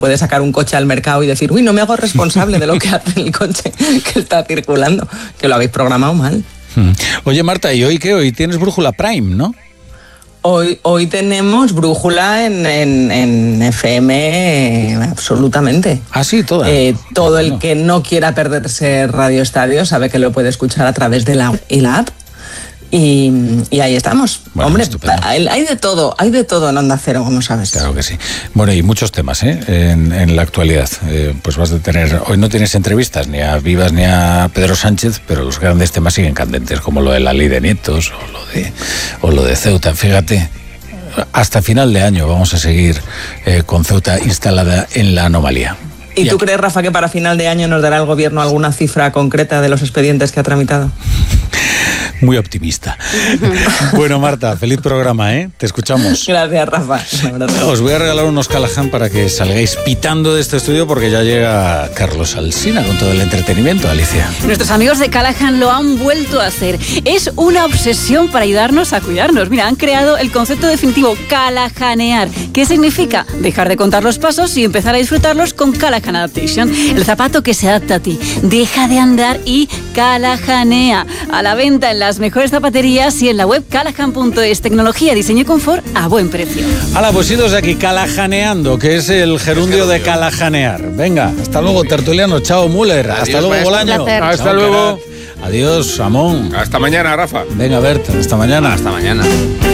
puede sacar un coche al mercado y decir, uy, no me hago responsable de lo que hace el coche que está circulando, que lo habéis programado mal. Oye, Marta, ¿y hoy qué? Hoy tienes Brújula Prime, ¿no? Hoy tenemos Brújula en FM, absolutamente. Ah, sí, toda. Todo el que no quiera perderse Radio Estadio sabe que lo puede escuchar a través de la app. Y ahí estamos. Bueno, hombre, estupendo. hay de todo en Onda Cero, como sabes. Claro que sí. Bueno, y muchos temas en la actualidad. Pues vas a tener, hoy no tienes entrevistas ni a Vivas ni a Pedro Sánchez, pero los grandes temas siguen candentes, como lo de la ley de nietos o lo de Ceuta. Fíjate, hasta final de año vamos a seguir con Ceuta instalada en la anomalía. ¿Y tú crees, Rafa, que para final de año nos dará el gobierno alguna cifra concreta de los expedientes que ha tramitado? Muy optimista. Bueno, Marta, feliz programa, ¿eh? Te escuchamos. Gracias, Rafa. Un abrazo. Os voy a regalar unos Callahan para que salgáis pitando de este estudio porque ya llega Carlos Alsina con todo el entretenimiento, Alicia. Nuestros amigos de Callahan lo han vuelto a hacer. Es una obsesión para ayudarnos a cuidarnos. Mira, han creado el concepto definitivo Callahanear. ¿Qué significa? Dejar de contar los pasos y empezar a disfrutarlos con Callahan Adaptation. El zapato que se adapta a ti. Deja de andar y Callahanea. A la venta en las mejores zapaterías y en la web callahan.es. Tecnología, diseño y confort a buen precio. Hala, pues idos de aquí, Callahaneando, que es el gerundio de Callahanear. Venga, hasta luego, tertuliano. Chao, Müller. Adiós, hasta luego, maestro. Bolaño. Hasta Chao, luego. Crack. Adiós, Ramón. Hasta mañana, Rafa. Venga, Bert, hasta mañana. Hasta mañana.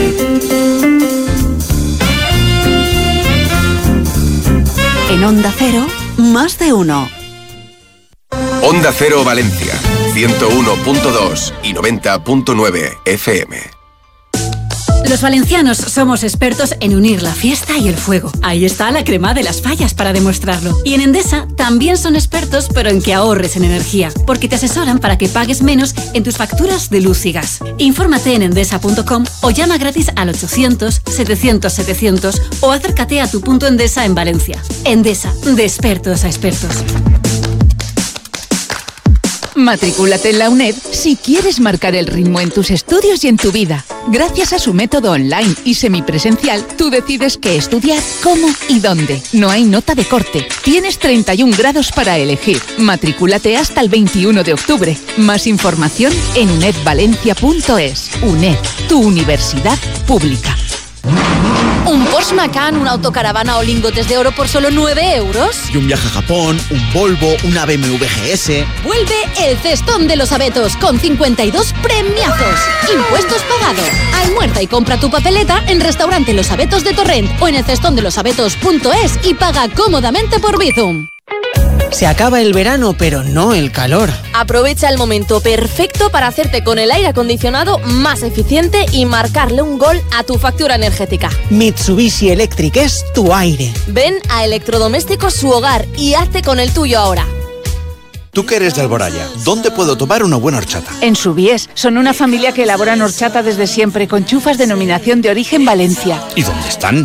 En Onda Cero, más de uno. Onda Cero Valencia, 101.2 y 90.9 FM. Los valencianos somos expertos en unir la fiesta y el fuego. Ahí está la crema de las fallas para demostrarlo. Y en Endesa también son expertos, pero en que ahorres en energía, porque te asesoran para que pagues menos en tus facturas de luz y gas. Infórmate en endesa.com o llama gratis al 800-700-700 o acércate a tu punto Endesa en Valencia. Endesa, de expertos a expertos. Matricúlate en la UNED si quieres marcar el ritmo en tus estudios y en tu vida. Gracias a su método online y semipresencial, tú decides qué estudiar, cómo y dónde. No hay nota de corte. Tienes 31 grados para elegir. Matricúlate hasta el 21 de octubre. Más información en unedvalencia.es. UNED, tu universidad pública. Un Porsche Macan, una autocaravana o lingotes de oro por solo 9 euros. Y un viaje a Japón, un Volvo, una BMW GS. Vuelve el Cestón de los Abetos con 52 premiazos. Impuestos pagados. Almuerza y compra tu papeleta en Restaurante Los Abetos de Torrent o en el cestondelosabetos.es y paga cómodamente por Bizum. Se acaba el verano, pero no el calor. Aprovecha el momento perfecto para hacerte con el aire acondicionado más eficiente y marcarle un gol a tu factura energética. Mitsubishi Electric es tu aire. Ven a Electrodomésticos Su Hogar y hazte con el tuyo ahora. Tú que eres de Alboraya, ¿dónde puedo tomar una buena horchata? En Subies, son una familia que elaboran horchata desde siempre con chufas denominación de origen Valencia. ¿Y dónde están?